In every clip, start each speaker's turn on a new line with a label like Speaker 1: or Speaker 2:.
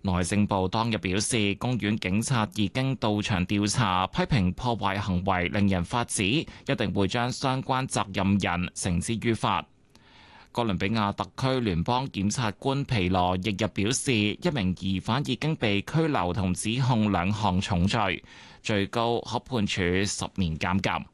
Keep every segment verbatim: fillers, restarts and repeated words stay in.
Speaker 1: 內政部當日表示，公園警察已經到場調查，批評破壞行為令人髮指，一定會將相關責任人繩之於法。哥倫比亞特區聯邦檢察官皮羅翌日表示，一名疑犯已經被拘留同指控兩項重罪，最高可判處十年監禁。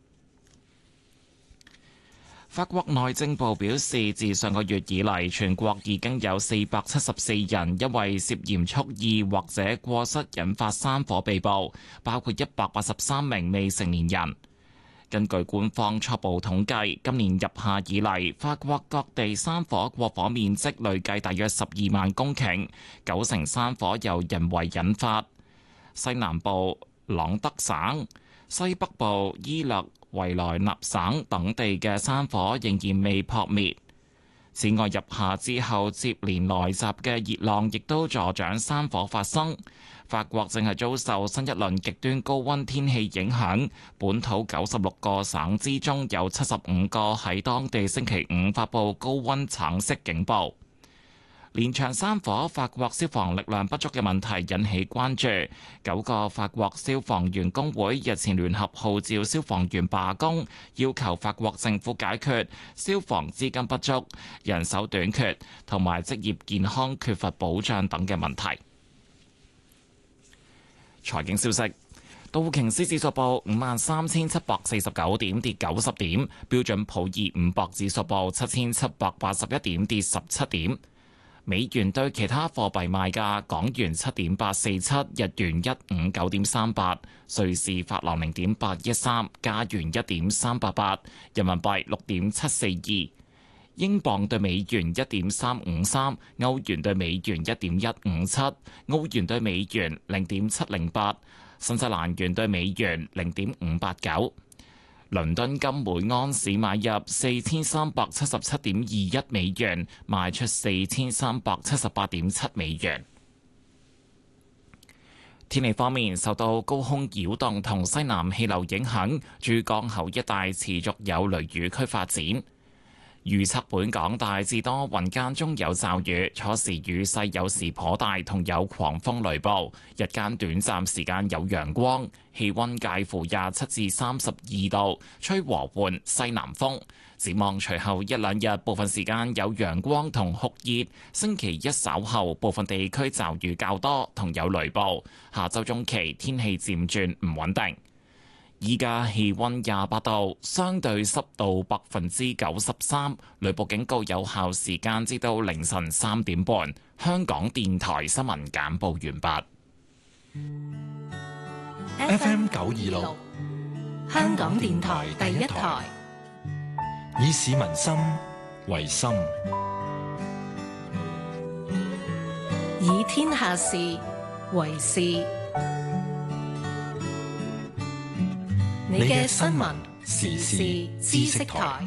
Speaker 1: 法國內政部表示，自上個月以嚟，全國已經有四百七十四人因為涉嫌蓄意或者過失引發山火被捕，包括一百八十三名未成年人。根據官方初步統計，今年入夏以嚟，法國各地山火過火面積累計大約十二萬公頃，九成山火由人為引發。西南部朗德省、西北部伊勒維萊納省等地嘅山火仍然未撲滅。此外，入夏之後接連來襲嘅熱浪亦都助長山火發生。法國正係遭受新一輪極端高溫天氣影響，本土九十六個省之中有七十五個喺當地星期五發布高溫橙色警報。連場山火，法國消防力量不足嘅問題引起關注。九個法國消防員工會日前聯合號召消防員罷工，要求法國政府解決消防資金不足、人手短缺同埋職業健康缺乏保障等嘅問題。財經消息：道瓊斯指數報五萬三千七百四十九點，跌九十點；標準普爾五百指數報七千七百八十一點，跌十七點。美元對其他貨幣賣價：港元七點八四七，日元一五九點三八，瑞士法郎零點八一三，加元一點三八八，人民幣六點七四二，英鎊對美元一點三五三，歐元對美元一點一五七，澳元對美元零點七零八，新西蘭元對美元零點五八九。倫敦金每安士買入四千三百七十七點二一美元，賣出四千三百七十八點七美元。天氣方面，受到高空擾動同西南氣流影響，珠江口一帶持續有雷雨區發展。預測本港大致多雲，間中有驟雨，初時雨勢有時頗大，同有狂風雷暴。日間短暫時間有陽光，氣溫介乎廿七至三十二度，吹和緩西南風。展望隨後一兩日，部分時間有陽光同酷熱。星期一稍後，部分地區驟雨較多，同有雷暴。下周中期天氣漸轉唔穩定。依家氣溫廿八度，相對濕度百分之九十三，雷暴警告有效時間至到凌晨三點半。香港電台新聞簡報完畢。
Speaker 2: F M 九二六，香港電台第一台，以市民心為心，
Speaker 3: 以天下事為事。你嘅新聞時事知識台，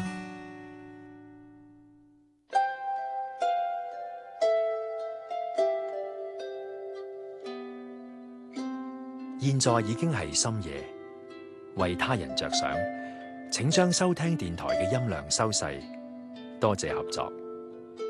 Speaker 4: 現在已經係深夜，為他人着想，請將收聽電台嘅音量收細，多謝合作。